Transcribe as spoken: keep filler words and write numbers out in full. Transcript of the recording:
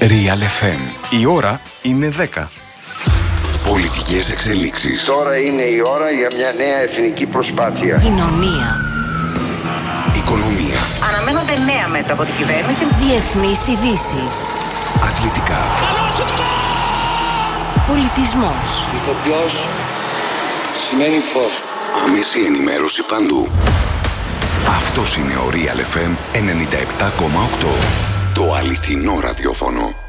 Real εφ εμ. Η ώρα είναι δέκα. Πολιτικές εξελίξεις. Τώρα είναι η ώρα για μια νέα εθνική προσπάθεια. Κοινωνία. Οικονομία. Αναμένονται νέα μέτρα από την κυβέρνηση. Διεθνείς ειδήσεις. Αθλητικά. Πολιτισμός. Ηθοποιός σημαίνει φως. Άμεση ενημέρωση παντού. Αυτός είναι ο Real εφ εμ ενενήντα επτά κόμμα οκτώ. Το αληθινό ραδιόφωνο.